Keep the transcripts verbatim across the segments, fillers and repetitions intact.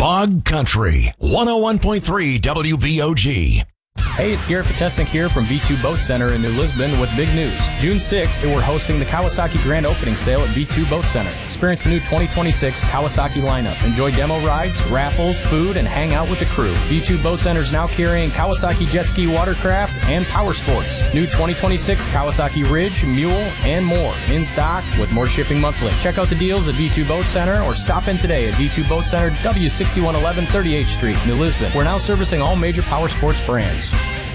Bog Country, one oh one point three W B O G. Hey, it's Garrett Potesnik here from V two Boat Center in New Lisbon with big news. June sixth, we're hosting the Kawasaki Grand Opening Sale at V two Boat Center. Experience the new twenty twenty-six Kawasaki lineup. Enjoy demo rides, raffles, food, and hang out with the crew. V two Boat Center is now carrying Kawasaki Jet Ski Watercraft and Power Sports. New twenty twenty-six Kawasaki Ridge, Mule, and more. In stock with more shipping monthly. Check out the deals at V two Boat Center or stop in today at V two Boat Center, W sixty-one eleven thirty-eighth Street, New Lisbon. We're now servicing all major Power Sports brands.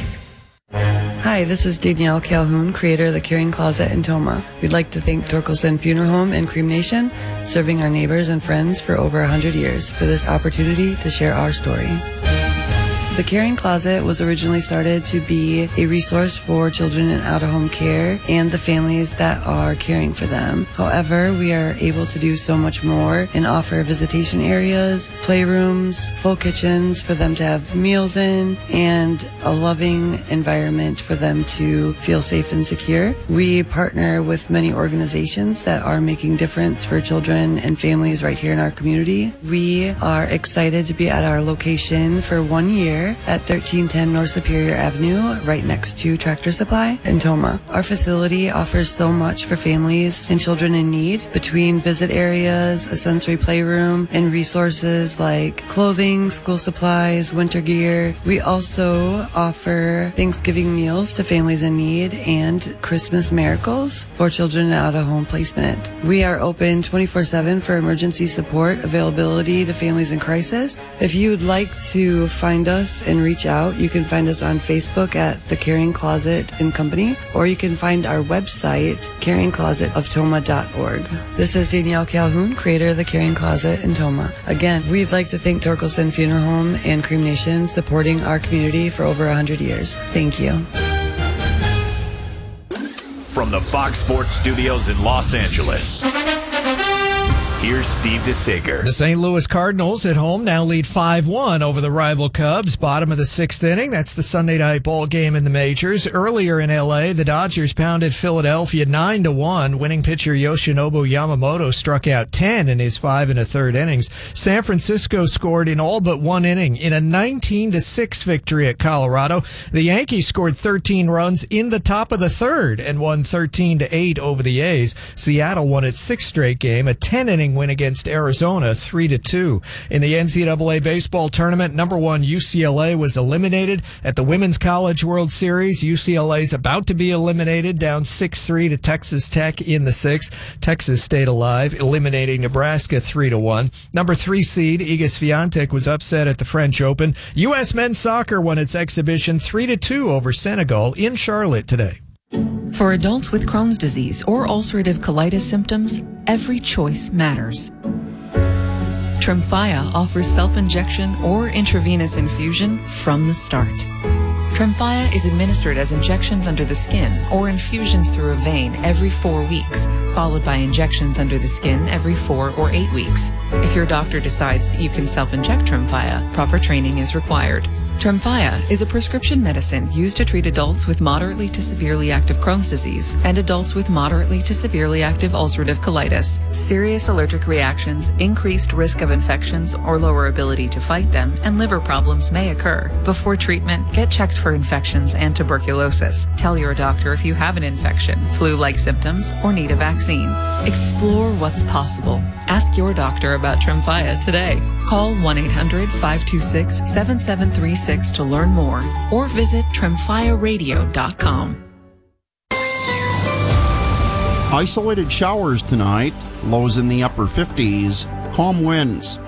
Hi, this is Danielle Calhoun, creator of the Caring Closet in Toma. We'd like to thank Torkelson Funeral Home and Cream Nation, serving our neighbors and friends for over one hundred years, for this opportunity to share our story. The Caring Closet was originally started to be a resource for children in out-of-home care and the families that are caring for them. However, we are able to do so much more and offer visitation areas, playrooms, full kitchens for them to have meals in, and a loving environment for them to feel safe and secure. We partner with many organizations that are making difference for children and families right here in our community. We are excited to be at our location for one year at thirteen ten North Superior Avenue, right next to Tractor Supply in Toma. Our facility offers so much for families and children in need, between visit areas, a sensory playroom, and resources like clothing, school supplies, winter gear. We also offer Thanksgiving meals to families in need and Christmas miracles for children out of home placement. We are open twenty-four seven for emergency support availability to families in crisis. If you would like to find us and reach out, you can find us on Facebook at The Caring Closet and Company, or you can find our website, caring closet of toma dot org. This is Danielle Calhoun, creator of The Caring Closet in Toma. Again, we'd like to thank Torkelson Funeral Home and Cream Nation, supporting our community for over one hundred years. Thank you. From the Fox Sports Studios in Los Angeles, here's Steve DeSager. The Saint Louis Cardinals at home now lead five one over the rival Cubs. Bottom of the sixth inning. That's the Sunday night ball game in the majors. Earlier in L A, the Dodgers pounded Philadelphia nine to one. Winning pitcher Yoshinobu Yamamoto struck out ten in his five and a third innings. San Francisco scored in all but one inning in a nineteen to six victory at Colorado. The Yankees scored thirteen runs in the top of the third and won thirteen to eight over the A's. Seattle won its sixth straight game, a ten inning win against Arizona, three to two. In the N C double A baseball tournament, number one U C L A was eliminated at the Women's College World Series. U C L A is about to be eliminated, down six three to Texas Tech in the sixth. Texas stayed alive, eliminating Nebraska three to one. Number three seed Iga Swiatek was upset at the French Open. U S men's soccer won its exhibition three to two over Senegal in Charlotte today. For adults with Crohn's disease or ulcerative colitis symptoms, every choice matters. Tremfya offers self-injection or intravenous infusion from the start. Tremfya is administered as injections under the skin or infusions through a vein every four weeks, followed by injections under the skin every four or eight weeks. If your doctor decides that you can self-inject Tremfya, proper training is required. Tremfya is a prescription medicine used to treat adults with moderately to severely active Crohn's disease and adults with moderately to severely active ulcerative colitis. Serious allergic reactions, increased risk of infections or lower ability to fight them, and liver problems may occur. Before treatment, get checked for infections and tuberculosis. Tell your doctor if you have an infection, flu-like symptoms, or need a vaccine. Explore what's possible. Ask your doctor about Tremfya today. Call one eight hundred five two six seven seven three six to learn more, or visit tremfya radio dot com. Isolated showers tonight, lows in the upper fifties, calm winds.